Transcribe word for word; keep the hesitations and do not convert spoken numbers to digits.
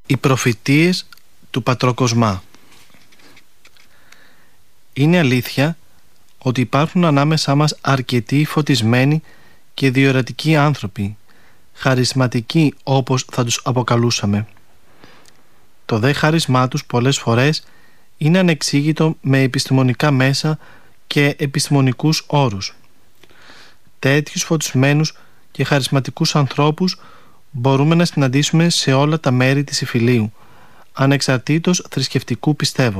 Οι προφητείες του Πατροκοσμά. Είναι αλήθεια ότι υπάρχουν ανάμεσά μας αρκετοί φωτισμένοι και διορατικοί άνθρωποι, χαρισματικοί όπως θα τους αποκαλούσαμε. Το δε χάρισμά τους πολλές φορές είναι ανεξήγητο με επιστημονικά μέσα και επιστημονικούς όρους. Τέτοιους φωτισμένους και χαρισματικούς ανθρώπους μπορούμε να συναντήσουμε σε όλα τα μέρη της Ιφιλίου, ανεξαρτήτως θρησκευτικού πιστεύω.